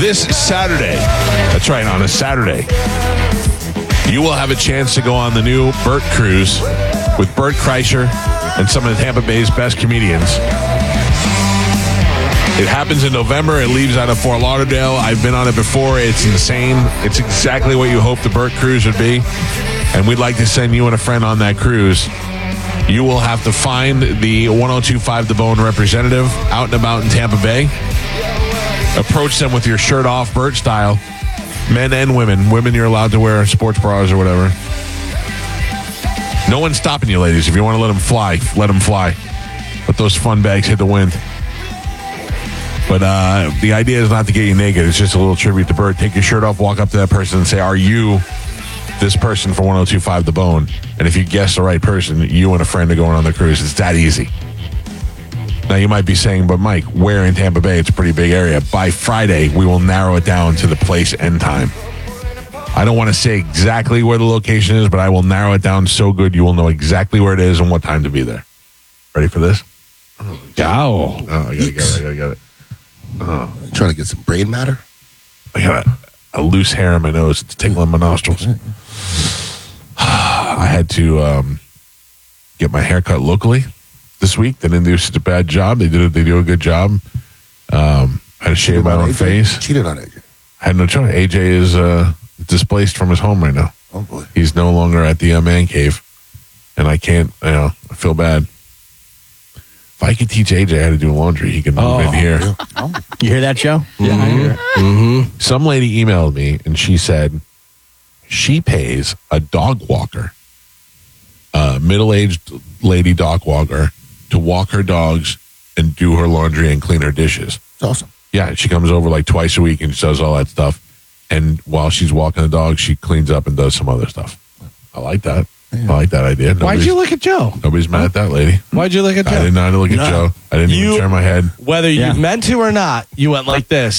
This Saturday, that's right, on a Saturday, you will have a chance to go on the new Bert Cruise with Bert Kreischer and some of Tampa Bay's best comedians. It happens in November. It leaves out of Fort Lauderdale. I've been on it before. It's insane. It's exactly what you hope the Bert Cruise would be. And we'd like to send you and a friend on that cruise. You will have to find the 1025 The Bone representative out and about in Tampa Bay. Approach them with your shirt off, Bert style. Men and women. Women, you're allowed to wear sports bras or whatever. No one's stopping you, ladies. If you want to let them fly, let them fly. Let those fun bags hit the wind. But the idea is not to get you naked. It's just a little tribute to Bert. Take your shirt off, walk up to that person and say, are you this person for 1025 The Bone? And if you guess the right person, you and a friend are going on the cruise. It's that easy. Now, you might be saying, but Mike, where in Tampa Bay? It's a pretty big area. By Friday, we will narrow it down to the place and time. I don't want to say exactly where the location is, but I will narrow it down so good you will know exactly where it is and what time to be there. Ready for this? Oh, I gotta get it. Trying to get some brain matter? I got a loose hair in my nose. It's tingling my nostrils. I had to get my hair cut locally this week. They didn't do such a bad job. They do a good job. I had to shave my own face. Cheated on AJ. I had no choice. AJ is displaced from his home right now. Oh, boy. He's no longer at the man cave. And I can't, I feel bad. If I could teach AJ how to do laundry, he can move in here. Yeah. You hear that, Joe? Yeah, I hear it. Some lady emailed me and she said she pays a dog walker, a middle-aged lady dog walker, to walk her dogs and do her laundry and clean her dishes. It's awesome. Yeah, she comes over like twice a week and she does all that stuff. And while she's walking the dog, she cleans up and does some other stuff. I like that. Yeah. I like that idea. Why'd you look at Joe? Nobody's mad at that lady. Why'd you look at Joe? I did not look at Joe. I didn't even turn my head. Whether you meant to or not, you went like this.